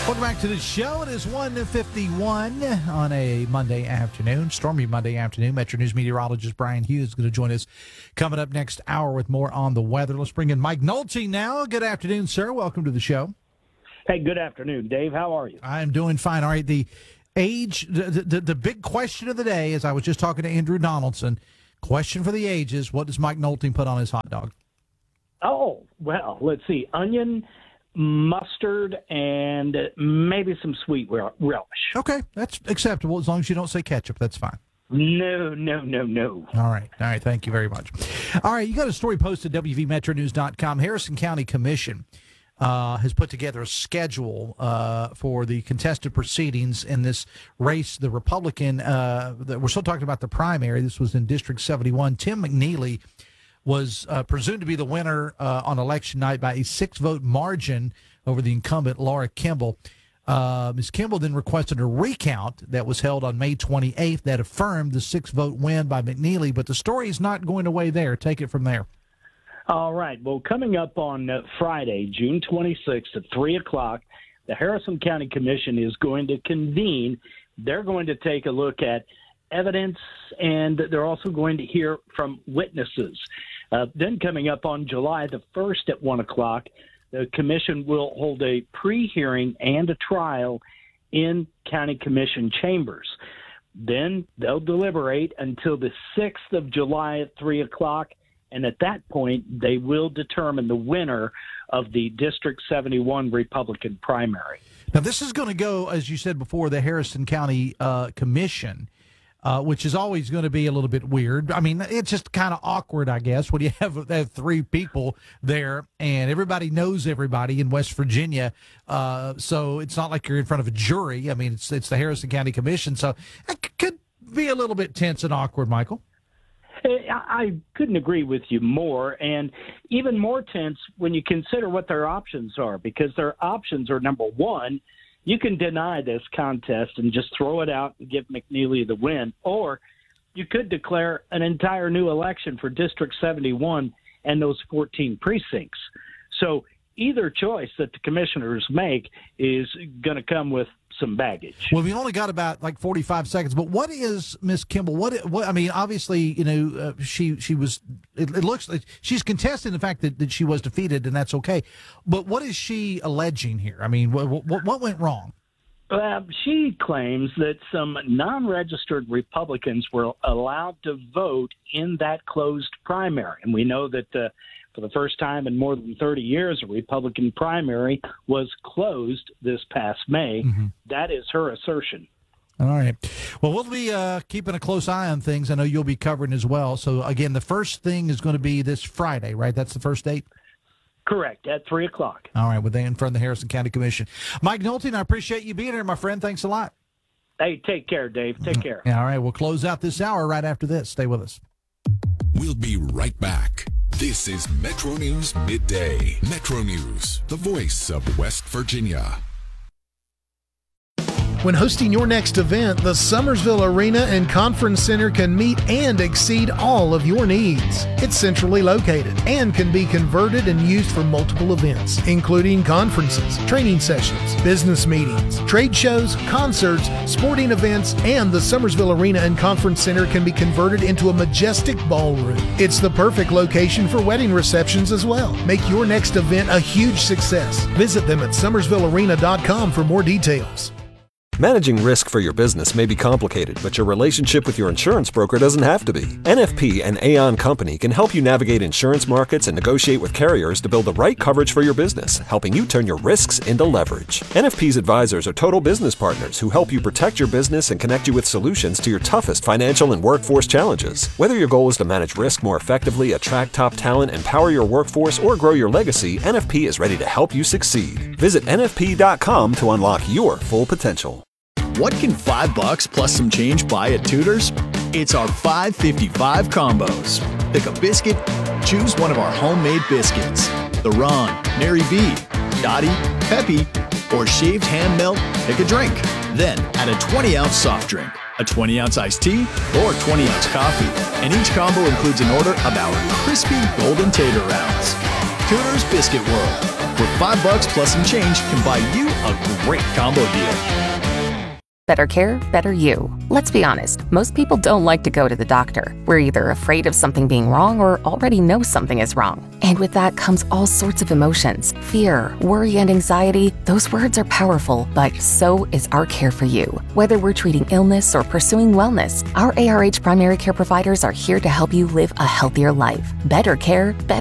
Welcome back to the show. It is 1:51 on a Monday afternoon, stormy Monday afternoon. Metro News meteorologist Brian Hughes is going to join us coming up next hour with more on the weather. Let's bring in Mike Nolte now. Good afternoon, sir. Welcome to the show. Hey, good afternoon, Dave. How are you? I'm doing fine. All right, the big question of the day, as I was just talking to Andrew Donaldson, question for the ages, what does Mike Nolte put on his hot dog? Oh, well, let's see. Onion, mustard, and maybe some sweet relish. Okay, that's acceptable as long as you don't say ketchup. That's fine. No. All right. Thank you very much. All right, you got a story posted at WVMetroNews.com. Harrison County Commission has put together a schedule for the contested proceedings in this race. The Republican, we're still talking about the primary. This was in District 71. Tim McNeely was presumed to be the winner on election night by a 6-vote margin over the incumbent Laura Kimball. Ms. Kimball then requested a recount that was held on May 28th that affirmed the 6-vote win by McNeely, but the story is not going away there. Take it from there. All right. Well, coming up on Friday, June 26th at 3 o'clock, the Harrison County Commission is going to convene. They're going to take a look at evidence, and they're also going to hear from witnesses. Then coming up on July the 1st at 1 o'clock, the commission will hold a pre-hearing and a trial in county commission chambers. Then they'll deliberate until the 6th of July at 3 o'clock, and at that point, they will determine the winner of the District 71 Republican primary. Now, this is going to go, as you said before, the Harrison County Commission, which is always going to be a little bit weird. I mean, it's just kind of awkward, I guess, when you have 3 people there and everybody knows everybody in West Virginia. So it's not like you're in front of a jury. I mean, it's the Harrison County Commission. So it could be a little bit tense and awkward, Michael. I couldn't agree with you more, and even more tense when you consider what their options are, because their options are, number one, you can deny this contest and just throw it out and give McNeely the win, or you could declare an entire new election for District 71 and those 14 precincts. So either choice that the commissioners make is going to come with some baggage. Well, we only got about 45 seconds, but what is Miss Kimball? What I mean, obviously, she was. It looks like she's contesting the fact that she was defeated, and that's okay. But what is she alleging here? I mean, what went wrong? She claims that some non-registered Republicans were allowed to vote in that closed primary, and we know that. For the first time in more than 30 years, a Republican primary was closed this past May. Mm-hmm. That is her assertion. All right. Well, we'll be keeping a close eye on things. I know you'll be covering as well. So, again, the first thing is going to be this Friday, right? That's the first date? Correct, at 3 o'clock. All right, with in front of the Harrison County Commission. Mike Nolte, I appreciate you being here, my friend. Thanks a lot. Hey, take care, Dave. Take care. All right, we'll close out this hour right after this. Stay with us. We'll be right back. This is Metro News Midday. Metro News, the voice of West Virginia. When hosting your next event, the Summersville Arena and Conference Center can meet and exceed all of your needs. It's centrally located and can be converted and used for multiple events, including conferences, training sessions, business meetings, trade shows, concerts, sporting events, and the Summersville Arena and Conference Center can be converted into a majestic ballroom. It's the perfect location for wedding receptions as well. Make your next event a huge success. Visit them at summersvillearena.com for more details. Managing risk for your business may be complicated, but your relationship with your insurance broker doesn't have to be. NFP and Aon Company can help you navigate insurance markets and negotiate with carriers to build the right coverage for your business, helping you turn your risks into leverage. NFP's advisors are total business partners who help you protect your business and connect you with solutions to your toughest financial and workforce challenges. Whether your goal is to manage risk more effectively, attract top talent, empower your workforce, or grow your legacy, NFP is ready to help you succeed. Visit NFP.com to unlock your full potential. What can $5 plus some change buy at Tudor's? It's our $5.55 combos. Pick a biscuit, choose one of our homemade biscuits. The Ron, Mary B, Dottie, Peppy, or shaved hand melt, pick a drink. Then add a 20-ounce soft drink, a 20-ounce iced tea, or 20-ounce coffee. And each combo includes an order of our crispy golden tater rounds. Tudor's Biscuit World, where $5 plus some change can buy you a great combo deal. Better care, better you. Let's be honest, most people don't like to go to the doctor. We're either afraid of something being wrong or already know something is wrong. And with that comes all sorts of emotions. Fear, worry, and anxiety. Those words are powerful, but so is our care for you. Whether we're treating illness or pursuing wellness, our ARH primary care providers are here to help you live a healthier life. Better care, better